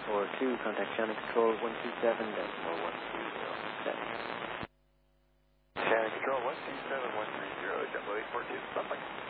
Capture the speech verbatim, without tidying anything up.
four two, contact Shannon Control one two seven decimal one three zero. Set. Shannon Control one two seven one three zero, double eight four two, something.